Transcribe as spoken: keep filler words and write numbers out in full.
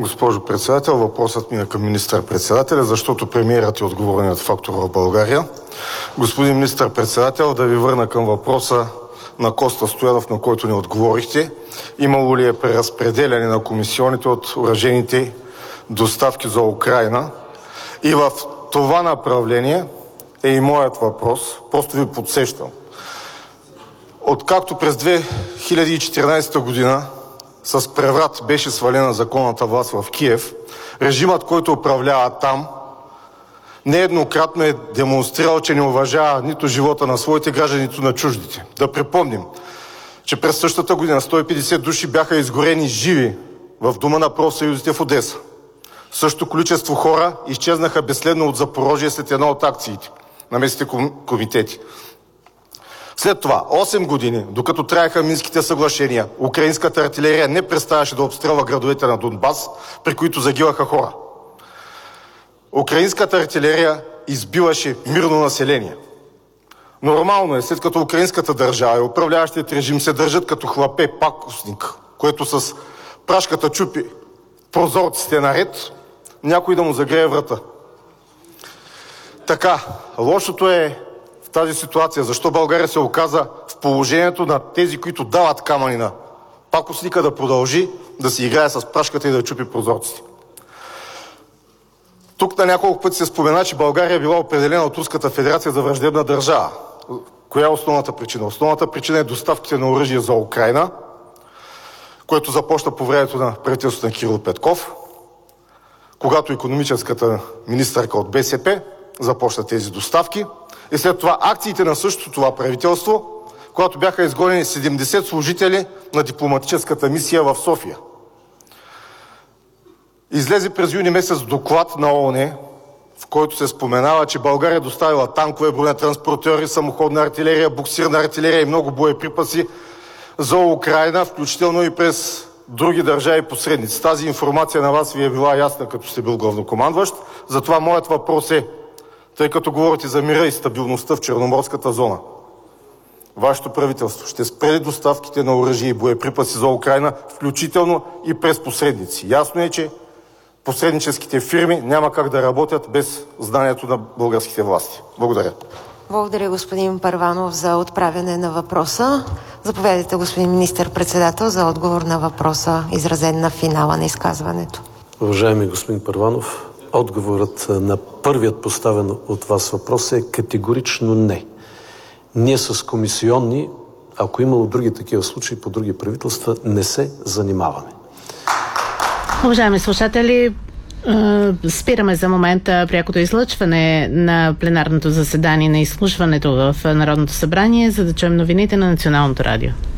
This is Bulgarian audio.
госпожо председател. Въпросът ми е към министър-председателя, защото премиерът е отговорният фактор в България. Господин министър-председател, да ви върна към въпроса на Коста Стоянов, на който не отговорихте. Имало ли е преразпределяне на комисионите от оръжейните доставки за Украйна? И в това направление е и моят въпрос. Просто ви подсещам. Откакто през две хиляди и четиринадесета година с преврат беше свалена законната власт в Киев, режимът, който управлява там, нееднократно е демонстрирал, че не уважава нито живота на своите граждани, нито на чуждите. Да припомним, че през същата година сто и петдесет души бяха изгорени живи в Дома на профсъюзите в Одеса. Същото количество хора изчезнаха безследно от Запорожие след една от акциите на местните комитети. След това, осем години, докато траеха Минските съглашения, украинската артилерия не преставаше да обстрелва градовете на Донбас, при които загиваха хора. Украинската артилерия избиваше мирно население. Нормално е, след като украинската държава и управляващият режим се държат като хлапе пакостник, което с прашката чупи прозорците наред, някой да му загрее врата. Така, лошото е в тази ситуация, защо България се оказа в положението на тези, които дават камъни на пакостника, да продължи да си играе с прашката и да чупи прозорците. Тук на няколко пъти се спомена, че България е била определена от Руската федерация за враждебна държава. Коя е основната причина? Основната причина е доставките на оръжие за Украйна, което започна по времето на правителството на Кирил Петков, когато икономическата министърка от БСП започна тези доставки. И след това акциите на същото това правителство, когато бяха изгонени седемдесет служители на дипломатическата мисия в София. Излезе през юни месец доклад на ООН, в който се споменава, че България доставила танкове, бронетранспортьори, самоходна артилерия, буксирна артилерия и много боеприпаси за Украйна, включително и през други държави посредници. Тази информация на вас ви е била ясна, като сте бил главнокомандващ. Затова моят въпрос е, тъй като говорите за мира и стабилността в Черноморската зона, вашето правителство ще спре доставките на оръжие и боеприпаси за Украйна, включително и през посредници. Ясно е, че посредническите фирми няма как да работят без знанието на българските власти. Благодаря. Благодаря, господин Първанов, за отправяне на въпроса. Заповядайте, господин министър-председател, за отговор на въпроса, изразен на финала на изказването. Уважаеми господин Първанов, отговорът на първият поставен от вас въпрос е категорично не. Ние с комисионни, ако имало други такива случаи по други правителства, не се занимаваме. Уважаеми слушатели, спираме за момента прякото излъчване на пленарното заседание на изслушването в Народното събрание, за да чуем новините на Националното радио.